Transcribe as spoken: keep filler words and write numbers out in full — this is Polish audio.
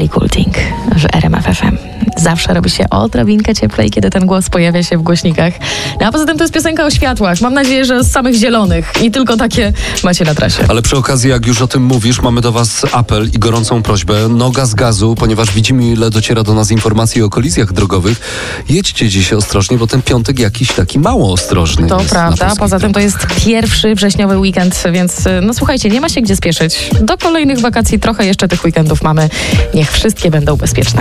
Ellie Goulding w R M F F M. Zawsze robi się odrobinkę cieplej, kiedy ten głos pojawia się w głośnikach. No a poza tym to jest piosenka o światłach. Mam nadzieję, że z samych zielonych i tylko takie macie na trasie. Ale przy okazji, jak już o tym mówisz, mamy do was apel i gorącą prośbę. Noga z gazu, ponieważ widzimy, ile dociera do nas informacji o kolizjach drogowych. Jedźcie dziś ostrożnie, bo ten piątek jakiś taki mało ostrożny To jest. prawda. Poza tym to jest pierwszy wrześniowy weekend, więc no słuchajcie, nie ma się gdzie spieszyć. Do kolejnych wakacji trochę jeszcze tych weekendów mamy. Niech wszystkie będą bezpieczne.